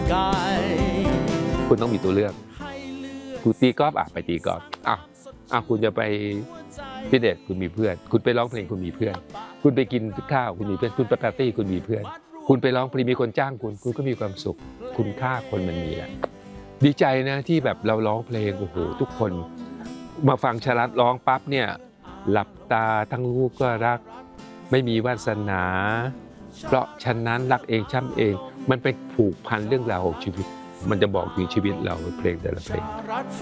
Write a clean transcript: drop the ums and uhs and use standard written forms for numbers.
คุณต้องมีตัวเลือกคุณตีกอล์ฟไปตีกอล์ฟคุณจะไปฟิตเนสคุณมีเพื่อนคุณไปร้องเพลงคุณมีเพื่อนคุณไปกินข้าวคุณมีเพื่อนคุณไปปาร์ตี้คุณมีเพื่อนคุณไปร้องเพลงมีคนจ้างคุณก็มีความสุขคุณค่าคนมันมีแหละดีใจนะที่แบบเราร้องเพลงโอ้โหทุกคนมาฟังชลัดร้องปั๊บเนี่ยหลับตาทั้งลูกก็รักไม่มีวาสนาเพราะฉะนั้นรักเองช่ำเองมันเป็นผูกพันเรื่องราวของชีวิตมันจะบอกถึงชีวิตเราเพลงแต่ละเพลง